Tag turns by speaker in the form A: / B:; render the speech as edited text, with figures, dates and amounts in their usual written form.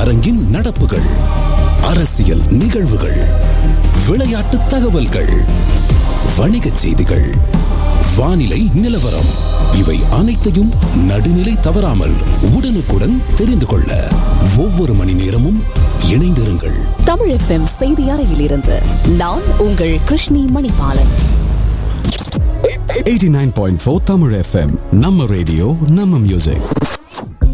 A: அரங்கின் நடப்புகள், அரசியல் நிகழ்வுகள், விளையாட்டு தகவல்கள், வணிகச் செய்திகள், வானிலை நிலவரம், இவை அனைத்தையும் நடுநிலை தவறாமல் உடனுக்குடன் தெரிந்து கொள்ள ஒவ்வொரு மணி நேரமும் இணைந்திருங்கள்.
B: தமிழ் FM செய்தி அறையிலிருந்து நான் உங்கள் கிருஷ்ணி மணிபாலன்.
C: 89.4 Tamil FM, நம்ம ரேடியோ நம்ம மியூசிக்.